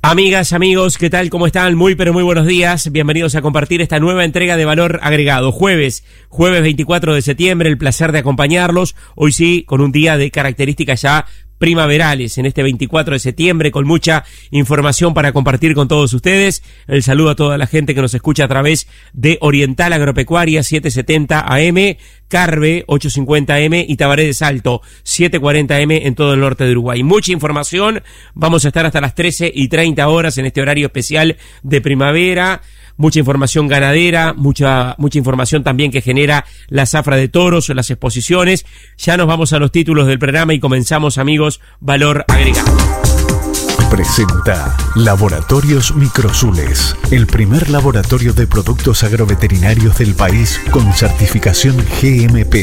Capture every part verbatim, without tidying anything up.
Amigas, amigos, ¿qué tal? ¿Cómo están? Muy pero muy buenos días. Bienvenidos a compartir esta nueva entrega de Valor Agregado. Jueves, jueves veinticuatro de septiembre, el placer de acompañarlos. Hoy sí, con un día de características ya primaverales en este veinticuatro de septiembre, con mucha información para compartir con todos ustedes. El saludo a toda la gente que nos escucha a través de Oriental Agropecuaria setecientos setenta A M, Carve ochocientos cincuenta A M y Tabaré de Salto setecientos cuarenta A M en todo el norte de Uruguay. Mucha información, vamos a estar hasta las trece y treinta horas en este horario especial de primavera. Mucha información ganadera, mucha mucha información también que genera la zafra de toros, las exposiciones. Ya nos vamos a los títulos del programa y comenzamos, amigos, Valor Agregado. Presenta Laboratorios Microsules, el primer laboratorio de productos agroveterinarios del país con certificación G M P.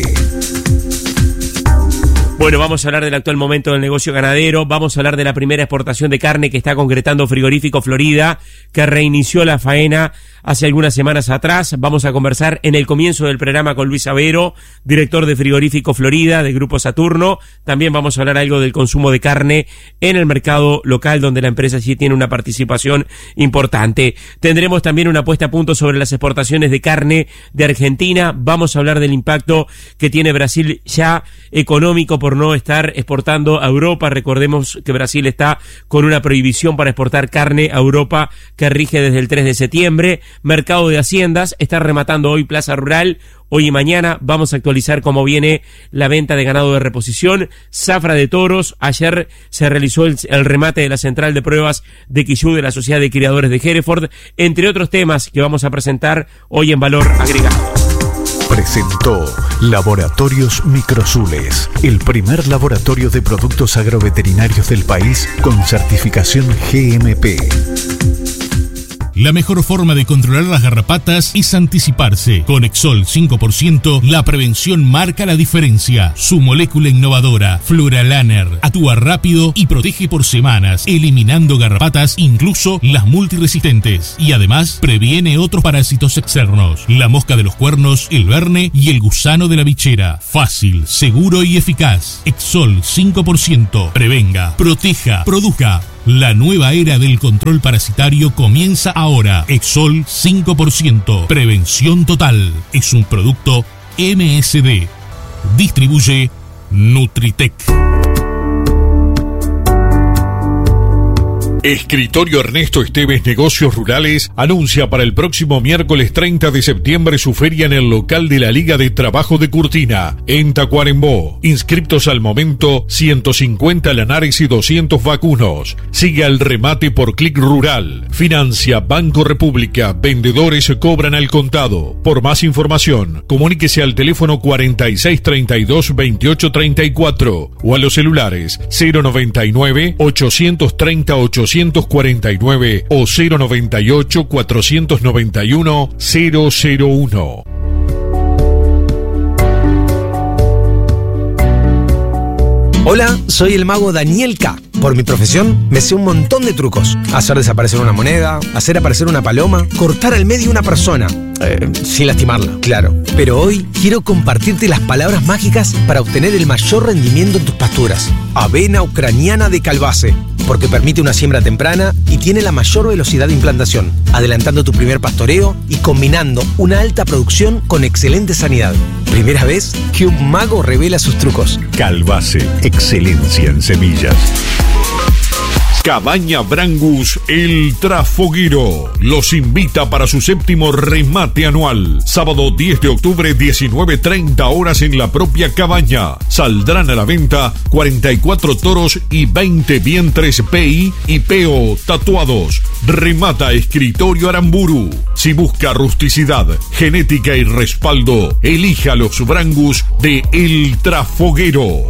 Bueno, vamos a hablar del actual momento del negocio ganadero, vamos a hablar de la primera exportación de carne que está concretando Frigorífico Florida, que reinició la faena hace algunas semanas atrás. Vamos a conversar en el comienzo del programa con Luis Avero, director de Frigorífico Florida, de Grupo Saturno. También vamos a hablar algo del consumo de carne en el mercado local, donde la empresa sí tiene una participación importante. Tendremos también una puesta a punto sobre las exportaciones de carne de Argentina. Vamos a hablar del impacto que tiene Brasil ya económico por no estar exportando a Europa. Recordemos que Brasil está con una prohibición para exportar carne a Europa que rige desde el tres de septiembre. Mercado de Haciendas está rematando hoy Plaza Rural. Hoy y mañana vamos a actualizar cómo viene la venta de ganado de reposición. Zafra de toros. Ayer se realizó el, el remate de la central de pruebas de Quillú de la Sociedad de Criadores de Hereford, entre otros temas que vamos a presentar hoy en Valor Agregado. Presentó Laboratorios Microsules, el primer laboratorio de productos agroveterinarios del país con certificación G M P. La mejor forma de controlar las garrapatas es anticiparse. Con Exol cinco por ciento, la prevención marca la diferencia. Su molécula innovadora, Fluralaner, actúa rápido y protege por semanas, eliminando garrapatas, incluso las multiresistentes. Y además, previene otros parásitos externos. La mosca de los cuernos, el verne y el gusano de la bichera. Fácil, seguro y eficaz. Exol cinco por ciento. Prevenga, proteja, produzca. La nueva era del control parasitario comienza ahora. Exol cinco por ciento. Prevención total. Es un producto M S D. Distribuye Nutritec. Escritorio Ernesto Esteves Negocios Rurales anuncia para el próximo miércoles treinta de septiembre su feria en el local de la Liga de Trabajo de Curtina, en Tacuarembó. Inscriptos al momento ciento cincuenta lanares y doscientos vacunos. Sigue al remate por Clic Rural. Financia Banco República. Vendedores cobran al contado. Por más información, comuníquese al teléfono cuarenta y seis treinta y dos veintiocho treinta y cuatro o a los celulares cero noventa y nueve ochocientos treinta ochocientos cuarenta y nueve o cero noventa y ocho cuatrocientos noventa y uno cero cero uno. Hola, soy el mago Daniel K. Por mi profesión, me sé un montón de trucos. Hacer desaparecer una moneda, hacer aparecer una paloma, cortar al medio una persona. Eh, sin lastimarla, claro. Pero hoy quiero compartirte las palabras mágicas para obtener el mayor rendimiento en tus pasturas. Avena ucraniana de Calbase, porque permite una siembra temprana y tiene la mayor velocidad de implantación, adelantando tu primer pastoreo y combinando una alta producción con excelente sanidad. Primera vez que un mago revela sus trucos. Calbase, excelencia en semillas. Cabaña Brangus El Trafoguero los invita para su séptimo remate anual. Sábado diez de octubre, diecinueve treinta horas en la propia cabaña. Saldrán a la venta cuarenta y cuatro toros y veinte vientres P I y P O tatuados. Remata Escritorio Aramburu. Si busca rusticidad, genética y respaldo, elija los Brangus de El Trafoguero.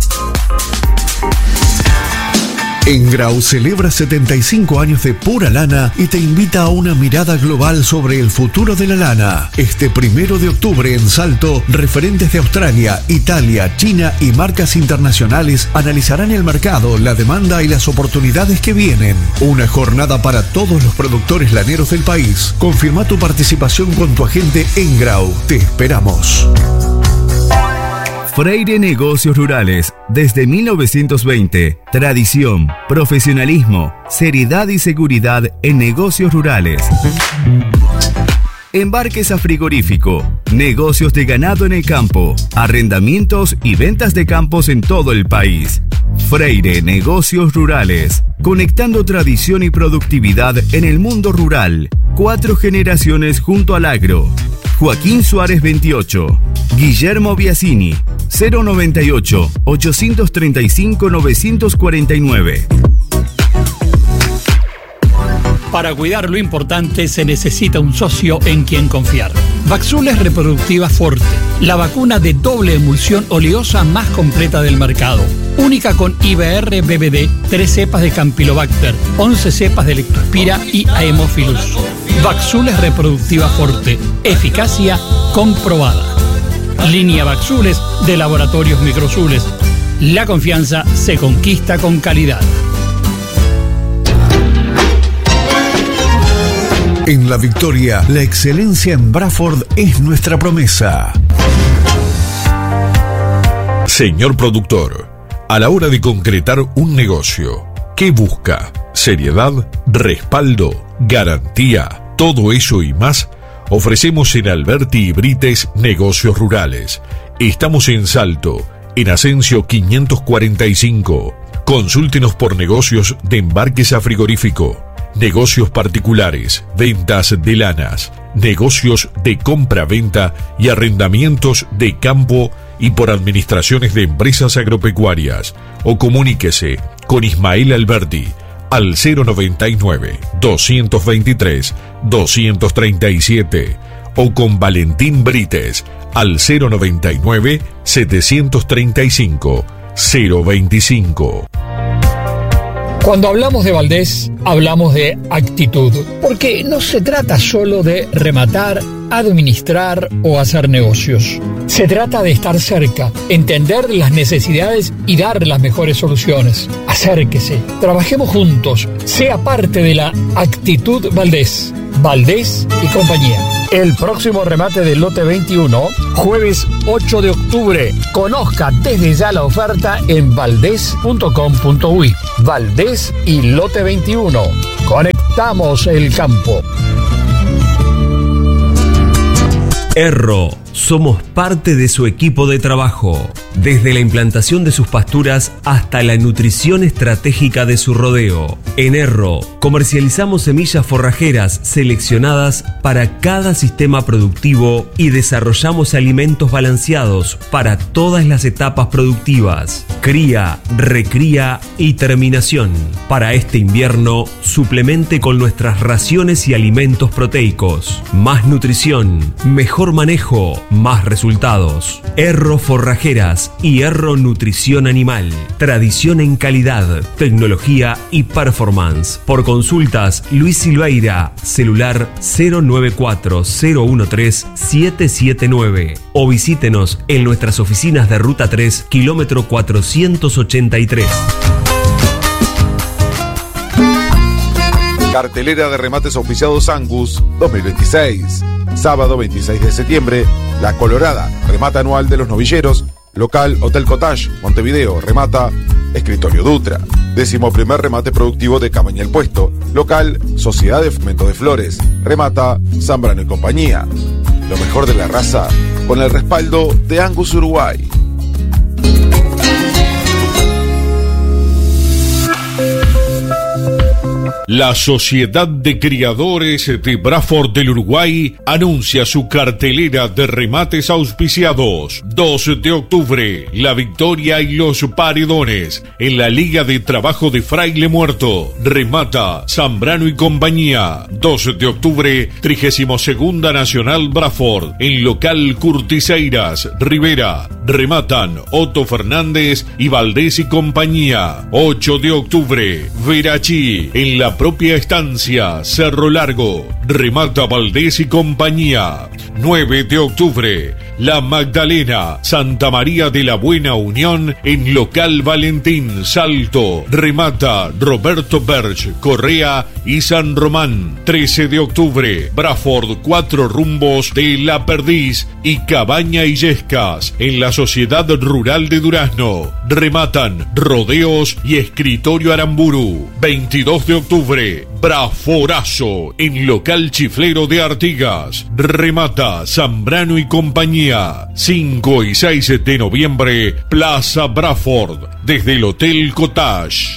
Engrau celebra setenta y cinco años de pura lana y te invita a una mirada global sobre el futuro de la lana. Este primero de octubre en Salto, referentes de Australia, Italia, China y marcas internacionales analizarán el mercado, la demanda y las oportunidades que vienen. Una jornada para todos los productores laneros del país. Confirma tu participación con tu agente Engrau. Te esperamos. Freire Negocios Rurales, desde mil novecientos veinte. Tradición, profesionalismo, seriedad y seguridad en negocios rurales. Embarques a frigorífico, negocios de ganado en el campo, arrendamientos y ventas de campos en todo el país. Freire Negocios Rurales, conectando tradición y productividad en el mundo rural. Cuatro generaciones junto al agro. Joaquín Suárez veintiocho, Guillermo Biasini, cero noventa y ocho, ochocientos treinta y cinco, novecientos cuarenta y nueve. Para cuidar lo importante se necesita un socio en quien confiar. Vaxules Reproductiva Forte, la vacuna de doble emulsión oleosa más completa del mercado. Única con I B R B B D, tres cepas de Campylobacter, once cepas de Leptospira y Haemophilus. Vaxules Reproductiva Forte, eficacia comprobada. Línea Vaxules de Laboratorios Microzules. La confianza se conquista con calidad. En La Victoria, la excelencia en Bradford es nuestra promesa. Señor productor, a la hora de concretar un negocio, ¿qué busca? ¿Seriedad? ¿Respaldo? ¿Garantía? Todo eso y más ofrecemos en Alberti y Brites Negocios Rurales. Estamos en Salto, en Asensio quinientos cuarenta y cinco. Consúltenos por negocios de embarques a frigorífico, negocios particulares, ventas de lanas, negocios de compra-venta y arrendamientos de campo y por administraciones de empresas agropecuarias. O comuníquese con Ismael Alberti al cero noventa y nueve, doscientos veintitrés, doscientos treinta y siete o con Valentín Brites al cero noventa y nueve, setecientos treinta y cinco, cero veinticinco. Cuando hablamos de Valdés, hablamos de actitud, porque no se trata solo de rematar, administrar o hacer negocios. Se trata de estar cerca, entender las necesidades y dar las mejores soluciones. Acérquese, trabajemos juntos, sea parte de la actitud Valdés. Valdés y compañía. El próximo remate del lote veintiuno, jueves ocho de octubre. Conozca desde ya la oferta en valdés punto com punto uy. Valdés y lote veintiuno. Conectamos el campo. Erro, somos parte de su equipo de trabajo. Desde la implantación de sus pasturas hasta la nutrición estratégica de su rodeo. En Erro, comercializamos semillas forrajeras seleccionadas para cada sistema productivo y desarrollamos alimentos balanceados para todas las etapas productivas. Cría, recría y terminación. Para este invierno, suplemente con nuestras raciones y alimentos proteicos. Más nutrición, mejor manejo, más resultados. Erro Forrajeras y Erro Nutrición Animal. Tradición en calidad, tecnología y performance. Por consultas, Luis Silveira, celular cero nueve cuatro, cero uno tres, siete siete nueve. O visítenos en nuestras oficinas de Ruta tres, kilómetro cuatrocientos ochenta y tres. Cartelera de remates auspiciados Angus dos mil veintiséis. Sábado veintiséis de septiembre, La Colorada, remata anual de los novilleros. Local Hotel Cottage, Montevideo, remata Escritorio Dutra. Décimo primer remate productivo de Cabaña El Puesto. Local Sociedad de Fomento de Flores, remata Zambrano y compañía. Lo mejor de la raza con el respaldo de Angus Uruguay. La Sociedad de Criadores de Bradford del Uruguay anuncia su cartelera de remates auspiciados. dos de octubre, La Victoria y los Paredones. En la Liga de Trabajo de Fraile Muerto, remata Zambrano y compañía. dos de octubre, trigésimo segunda Nacional Bradford. En local Curtiseiras, Rivera, rematan Otto Fernández y Valdés y compañía. ocho de octubre, Verachi. En la propia estancia, Cerro Largo, remata Valdés y compañía. nueve de octubre, La Magdalena, Santa María de la Buena Unión, en Local Valentín, Salto, Remata, Roberto Berch, Correa y San Román. trece de octubre, Braford, Cuatro Rumbos de La Perdiz y Cabaña Illescas, en la Sociedad Rural de Durazno. Rematan Rodeos y Escritorio Aramburu. veintidós de octubre, Braforazo, en Local Chiflero de Artigas. Remata Zambrano y compañía. cinco y seis de noviembre, Plaza Braford, desde el Hotel Cottage.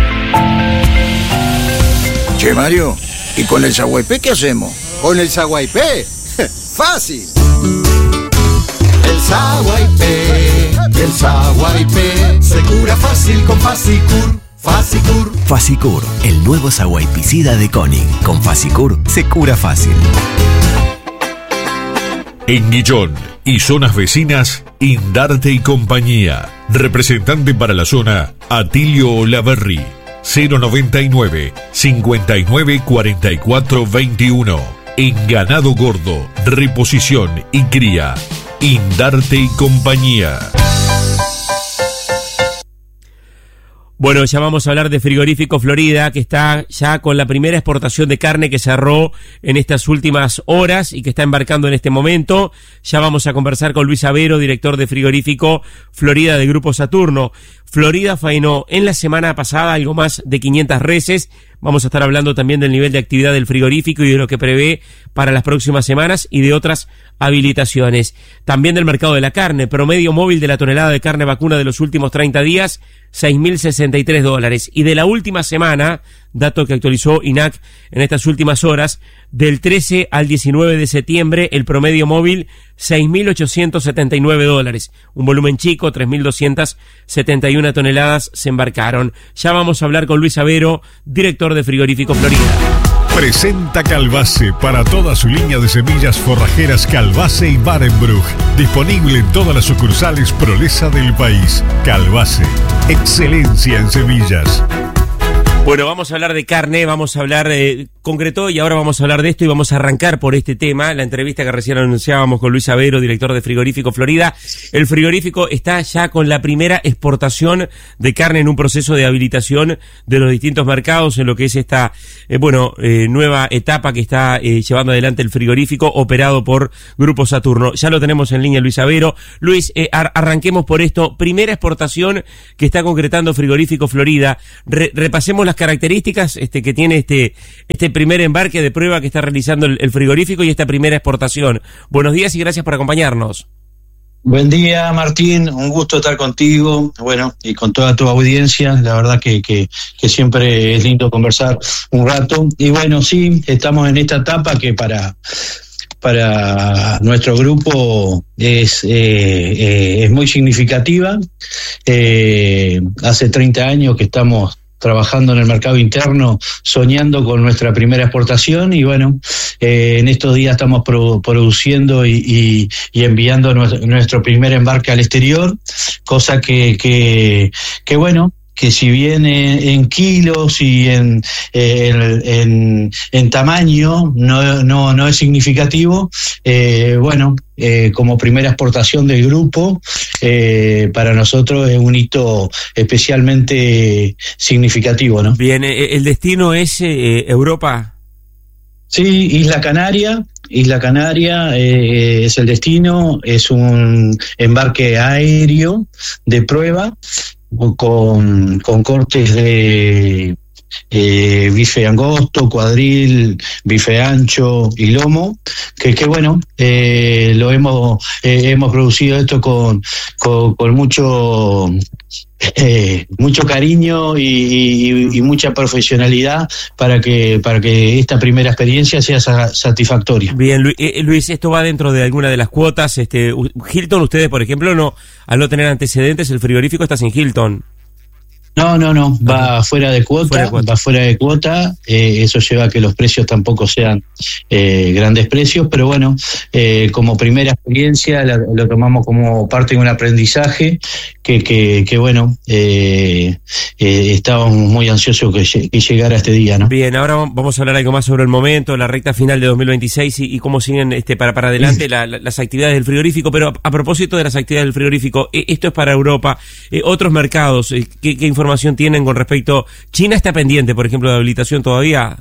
Che, Mario, ¿y con el Saguaypé qué hacemos? ¿Con el Saguaypé? ¡Fácil! El Saguaypé, el Saguaypé, se cura fácil con Fasicur. Fasicur. Fasicur, el nuevo saguaypicida de Koenig. Con Fasicur se cura fácil. En Guillón y zonas vecinas, Indarte y compañía. Representante para la zona, Atilio Olaverri. cero noventa y nueve, cincuenta y nueve, cuarenta y cuatro, veintiuno. En ganado gordo, reposición y cría, Indarte y compañía. Bueno, ya vamos a hablar de Frigorífico Florida, que está ya con la primera exportación de carne que cerró en estas últimas horas y que está embarcando en este momento. Ya vamos a conversar con Luis Avero, director de Frigorífico Florida de Grupo Saturno. Florida faenó en la semana pasada algo más de quinientas reses. Vamos a estar hablando también del nivel de actividad del frigorífico y de lo que prevé para las próximas semanas y de otras habilitaciones. También del mercado de la carne, promedio móvil de la tonelada de carne vacuna de los últimos treinta días, seis mil sesenta y tres dólares. Y de la última semana, dato que actualizó I N A C en estas últimas horas, del trece al diecinueve de septiembre, el promedio móvil, seis mil ochocientos setenta y nueve dólares. Un volumen chico, tres mil doscientas setenta y una toneladas se embarcaron. Ya vamos a hablar con Luis Avero, director de Frigorífico Florida. Presenta Calbase para toda su línea de semillas forrajeras Calbase y Barenbruch. Disponible en todas las sucursales Prolesa del país. Calbase, excelencia en semillas. Bueno, vamos a hablar de carne, vamos a hablar eh, concreto y ahora vamos a hablar de esto y vamos a arrancar por este tema, la entrevista que recién anunciábamos con Luis Avero, director de Frigorífico Florida. El frigorífico está ya con la primera exportación de carne en un proceso de habilitación de los distintos mercados en lo que es esta, eh, bueno, eh, nueva etapa que está eh, llevando adelante el frigorífico operado por Grupo Saturno. Ya lo tenemos en línea, Luis Avero. Luis, eh, ar- arranquemos por esto. Primera exportación que está concretando Frigorífico Florida. Re- repasemos las características este, que tiene este este primer embarque de prueba que está realizando el, el frigorífico y esta primera exportación. Buenos días y gracias por acompañarnos. Buen día, Martín, un gusto estar contigo, bueno, y con toda tu audiencia. La verdad que, que, que siempre es lindo conversar un rato. Y bueno, sí, estamos en esta etapa que para para nuestro grupo es, eh, eh, es muy significativa. Eh, hace treinta años que estamos trabajando en el mercado interno, soñando con nuestra primera exportación y bueno, eh, en estos días estamos pro, produciendo y, y, y enviando nuestro, nuestro primer embarque al exterior, cosa que, que, que bueno, que si bien en, en kilos y en, en, en, en tamaño no, no, no es significativo, eh, bueno, eh, como primera exportación del grupo, eh, para nosotros es un hito especialmente significativo, ¿no? Bien, ¿el destino es eh, Europa? Sí, Isla Canaria. Isla Canaria eh, es el destino, es un embarque aéreo de prueba, con, con cortes de eh, bife angosto, cuadril, bife ancho y lomo, que, que bueno, eh, lo hemos eh, hemos producido esto con, con, con mucho eh, mucho cariño y, y, y mucha profesionalidad para que para que esta primera experiencia sea satisfactoria. Bien, Luis, eh, Luis, esto va dentro de alguna de las cuotas. Este, Hilton, ustedes, por ejemplo, no, al no tener antecedentes, el frigorífico está sin Hilton. No, no, no, va Ajá. fuera de cuota, fuera de cuota. va fuera de cuota, eh, eso lleva a que los precios tampoco sean eh, grandes precios, pero bueno, eh, como primera experiencia la, lo tomamos como parte de un aprendizaje que, que, que bueno, eh, eh, estábamos muy ansiosos que, que llegara este día, ¿no? Bien, ahora vamos a hablar algo más sobre el momento, la recta final de dos mil veintiséis y, y cómo siguen este para, para adelante la, la, las actividades del frigorífico, pero a, a propósito de las actividades del frigorífico, eh, esto es para Europa, eh, otros mercados, eh, ¿qué, qué información tienen con respecto? ¿China está pendiente, por ejemplo, de habilitación todavía?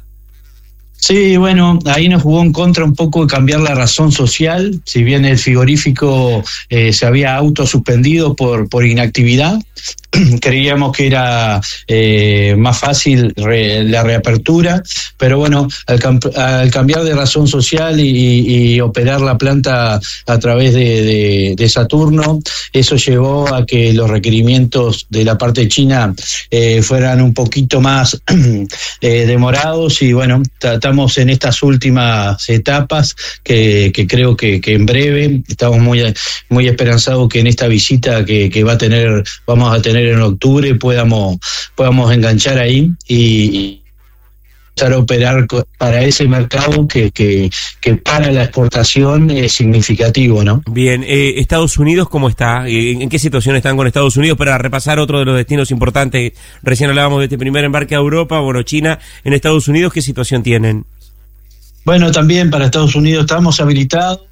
Sí, bueno, ahí nos jugó en contra un poco de cambiar la razón social, si bien el frigorífico eh, se había autosuspendido por, por inactividad, creíamos que era eh, más fácil re, la reapertura, pero bueno, al, cam- al cambiar de razón social y, y, y operar la planta a través de, de, de Saturno, eso llevó a que los requerimientos de la parte china eh, fueran un poquito más eh, demorados y bueno, tratamos en estas últimas etapas que, que creo que, que en breve estamos muy muy esperanzados que en esta visita que, que va a tener vamos a tener en octubre podamos podamos enganchar ahí y, y empezar a operar para ese mercado que, que, que para la exportación es significativo, ¿no? Bien, eh, Estados Unidos, ¿cómo está? ¿En qué situación están con Estados Unidos? Para repasar otro de los destinos importantes, recién hablábamos de este primer embarque a Europa, bueno, China, en Estados Unidos, ¿qué situación tienen? Bueno, también para Estados Unidos estamos habilitados.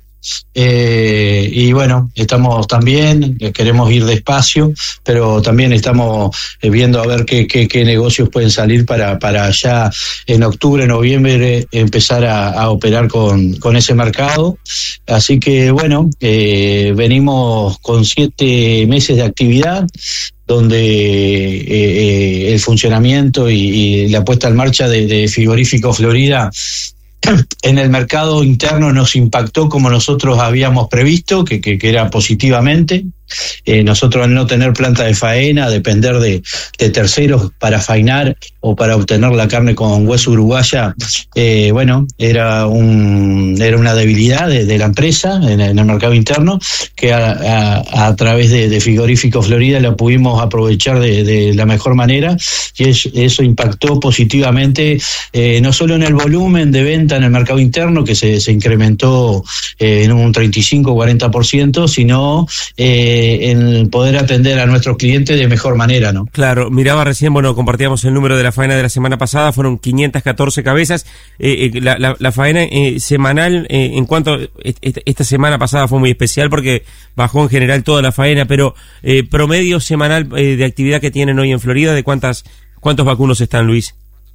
Eh, y bueno, estamos también, queremos ir despacio, pero también estamos viendo a ver qué, qué, qué negocios pueden salir para, para ya en octubre, noviembre empezar a, a operar con, con ese mercado. Así que bueno, eh, venimos con siete meses de actividad donde eh, eh, el funcionamiento y, y la puesta en marcha de, de Frigorífico Florida en el mercado interno nos impactó como nosotros habíamos previsto, que, que, que era positivamente. Eh, nosotros al no tener planta de faena, depender de, de terceros para faenar o para obtener la carne con hueso uruguaya, eh, bueno, era un era una debilidad de, de la empresa en, en el mercado interno, que a, a, a través de, de Frigorífico Florida la pudimos aprovechar de, de la mejor manera y es, eso impactó positivamente eh, no solo en el volumen de venta en el mercado interno, que se, se incrementó eh, en un treinta y cinco a cuarenta por ciento, sino eh, en poder atender a nuestros clientes de mejor manera, ¿no? Claro, miraba recién, bueno, compartíamos el número de la faena de la semana pasada, fueron quinientas catorce cabezas, eh, eh, la, la, la faena eh, semanal, eh, en cuanto, esta, esta semana pasada fue muy especial porque bajó en general toda la faena, pero eh, promedio semanal eh, de actividad que tienen hoy en Florida, ¿de cuántas cuántos vacunos están, Luis?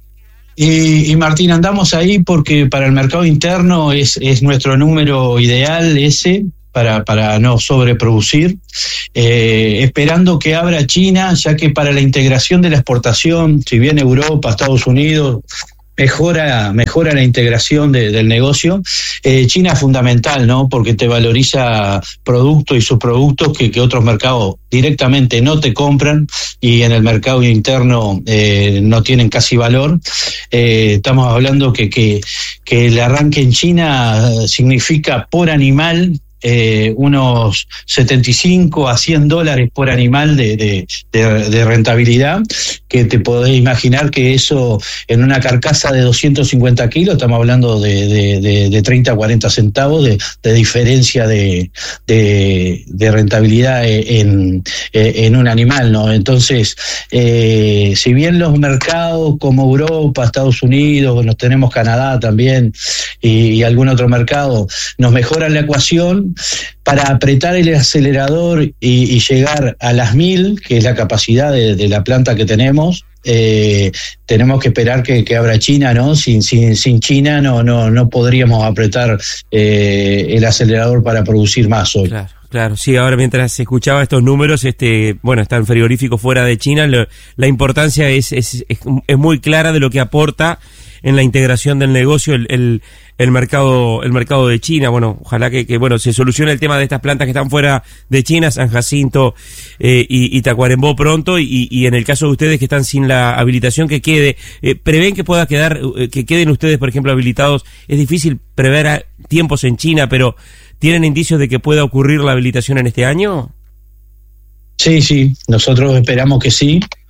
Y, y Martín, andamos ahí porque para el mercado interno es, es nuestro número ideal ese, Para, para no sobreproducir, eh, esperando que abra China, ya que para la integración de la exportación, si bien Europa, Estados Unidos, mejora mejora la integración de, del negocio, eh, China es fundamental, ¿no? Porque te valoriza productos y subproductos que, que otros mercados directamente no te compran y en el mercado interno eh, no tienen casi valor. Eh, estamos hablando que, que, que el arranque en China significa por animal Eh, unos setenta y cinco a cien dólares por animal de, de, de, de rentabilidad, que te podés imaginar que eso en una carcasa de doscientos cincuenta kilos, estamos hablando de, de, de, de treinta a cuarenta centavos de, de diferencia de, de, de rentabilidad en, en un animal, ¿no? Entonces, eh, si bien los mercados como Europa, Estados Unidos, nos tenemos Canadá también y, y algún otro mercado, nos mejoran la ecuación, para apretar el acelerador y, y llegar a las mil, que es la capacidad de, de la planta que tenemos, eh, tenemos que esperar que, que abra China, ¿no? Sin, sin, sin China no, no, no podríamos apretar eh, el acelerador para producir más hoy. Claro. Claro, sí, ahora mientras escuchaba estos números, este, bueno, están frigoríficos fuera de China, lo, la importancia es, es, es, es muy clara de lo que aporta en la integración del negocio el, el, el mercado, el mercado de China. Bueno, ojalá que, que bueno, se solucione el tema de estas plantas que están fuera de China, San Jacinto eh, y, y Tacuarembó pronto, y, y en el caso de ustedes que están sin la habilitación, que quede, eh, ¿prevén que pueda quedar, eh, que queden ustedes, por ejemplo, habilitados? Es difícil prever a tiempos en China, pero ¿tienen indicios de que pueda ocurrir la habilitación en este año? Sí, sí, nosotros esperamos que sí.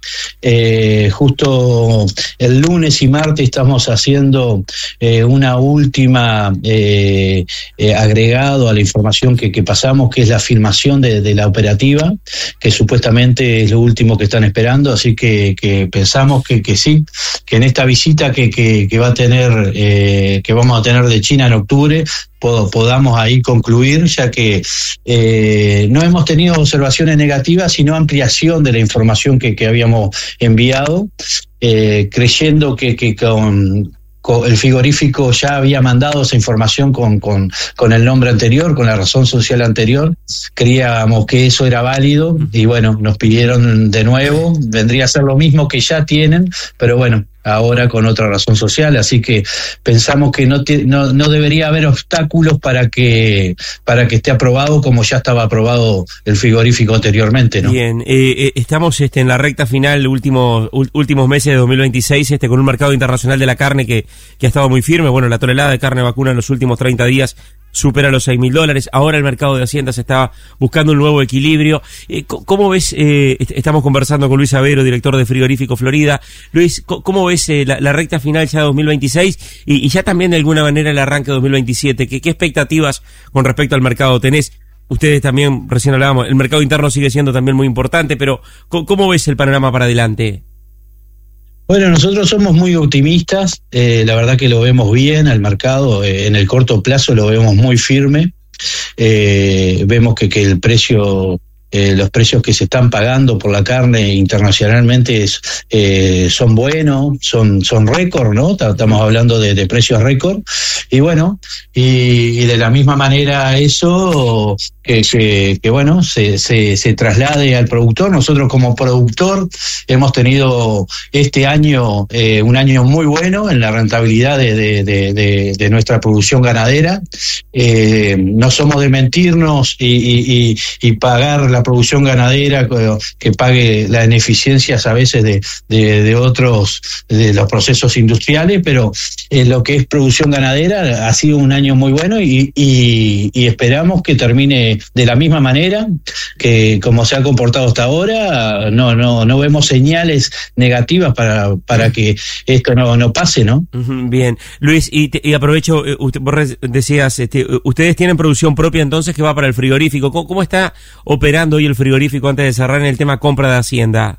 Eh, justo el lunes y martes estamos haciendo eh, una última eh, eh, agregado a la información que, que pasamos, que es la filmación de, de la operativa, que supuestamente es lo último que están esperando, así que, que pensamos que, que sí, que en esta visita que, que, que va a tener, eh, que vamos a tener de China en octubre, podamos ahí concluir, ya que eh, no hemos tenido observaciones negativas, sino ampliación de la información que, que habíamos enviado, eh, creyendo que, que con, con el frigorífico ya había mandado esa información con, con, con el nombre anterior, con la razón social anterior. Creíamos que eso era válido y bueno, nos pidieron de nuevo, vendría a ser lo mismo que ya tienen, pero bueno, ahora con otra razón social, así que pensamos que no, te, no, no debería haber obstáculos para que para que esté aprobado como ya estaba aprobado el frigorífico anteriormente, ¿no? Bien, eh, estamos este, en la recta final, últimos últimos meses de dos mil veintiséis, este, con un mercado internacional de la carne que, que ha estado muy firme. Bueno, la tonelada de carne vacuna en los últimos treinta días supera los seis mil dólares. Ahora el mercado de Hacienda se está buscando un nuevo equilibrio. Eh, ¿Cómo ves? Eh, estamos conversando con Luis Avero, director de Frigorífico Florida. Luis, ¿cómo ves eh, la, la recta final ya de dos mil veintiséis y, y ya también de alguna manera el arranque de dos mil veintisiete? ¿Qué, qué expectativas con respecto al mercado tenés? Ustedes también, recién hablábamos, el mercado interno sigue siendo también muy importante, pero ¿cómo ves el panorama para adelante? Bueno, nosotros somos muy optimistas, eh, la verdad que lo vemos bien al mercado, eh, en el corto plazo lo vemos muy firme, eh, vemos que, que el precio, eh, los precios que se están pagando por la carne internacionalmente es, eh, son buenos, son, son récord, ¿no? Estamos hablando de, de precios récord, y bueno, y, y de la misma manera eso... Que, que, que bueno, se, se, se traslade al productor. Nosotros como productor hemos tenido este año eh, un año muy bueno en la rentabilidad de, de, de, de, de nuestra producción ganadera. Eh, no somos de mentirnos y, y, y, y pagar la producción ganadera que, que pague las ineficiencias a veces de, de, de otros, de los procesos industriales, pero en lo que es producción ganadera ha sido un año muy bueno y, y, y esperamos que termine de la misma manera que como se ha comportado hasta ahora. No no no vemos señales negativas para para que esto no no pase, ¿no? Bien, Luis, y, te, y aprovecho, usted, vos decías, este, ustedes tienen producción propia entonces que va para el frigorífico. ¿Cómo, cómo está operando hoy el frigorífico antes de cerrar en el tema compra de Hacienda?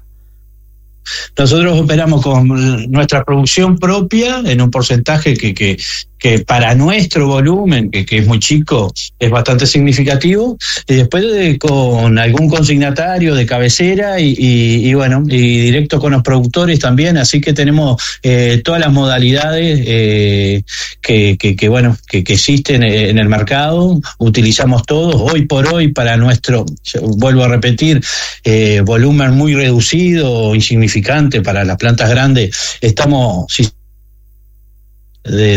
Nosotros operamos con nuestra producción propia en un porcentaje que, que, que para nuestro volumen, que, que es muy chico, es bastante significativo, y después de, con algún consignatario de cabecera y, y, y bueno, y directo con los productores también, así que tenemos eh, todas las modalidades eh, que, que, que bueno, que, que existen en el mercado, utilizamos todos, hoy por hoy para nuestro, vuelvo a repetir, eh, volumen muy reducido, insignificante para las plantas grandes, estamos de